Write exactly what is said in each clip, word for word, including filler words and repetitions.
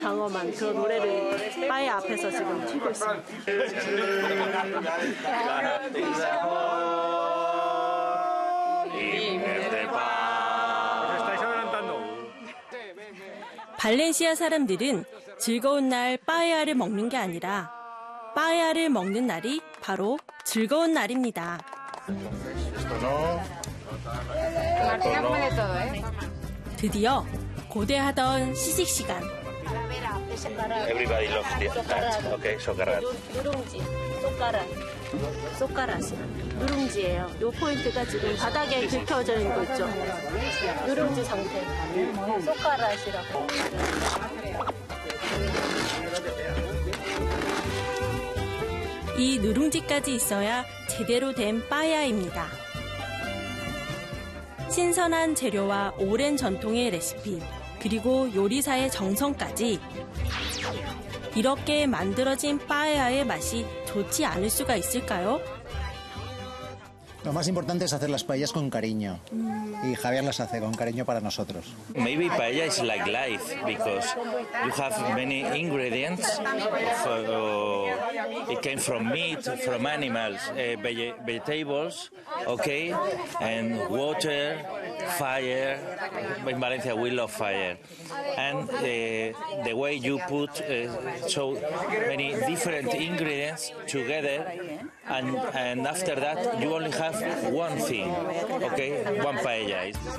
장엄한 그 노래를 바에 앞에서 지금 튀고 있습니다. 발렌시아 사람들은 즐거운 날 빠에야를 먹는 게 아니라 빠에야를 먹는 날이 바로 즐거운 날입니다. 드디어 고대하던 시식 시간. Everybody loves that. Okay, 소가랏. 누룽지, 쏘까랏. 쏘까랏이 누룽지예요. 요 포인트가 지금 바닥에 긁혀져 있는 거 있죠? 누룽지 상태. 쏘까랏이라고. 이 누룽지까지 있어야 제대로 된 빠에야입니다. 신선한 재료와 오랜 전통의 레시피, 그리고 요리사의 정성까지 이렇게 만들어진 빠에야의 맛이 좋지 않을 수가 있을까요? Lo más importante es hacer las paellas con cariño. Y Javier las hace con cariño para nosotros. Maybe paella is like life because you have many ingredients. For, uh, it came from meat, from animals, uh, veg vegetables, okay, and water, fire. In Valencia, we love fire, and uh, the way you put uh, so many different ingredients together, and and after that you only have one thing, okay, one paella.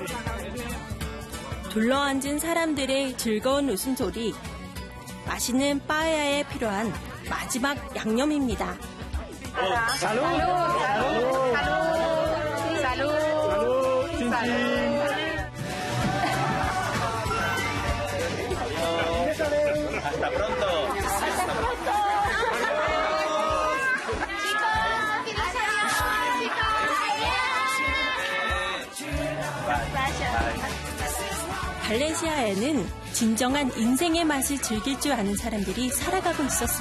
둘러앉은 사람들의 즐거운 웃음소리, 맛있는 빠에야에 필요한 마지막 양념입니다. 살루! 살루! 살루! 살루! Hasta pronto. Hasta pronto. 발렌시아에는 진정한 인생의 맛을 즐길 줄 아는 사람들이 살아가고 있었습니다.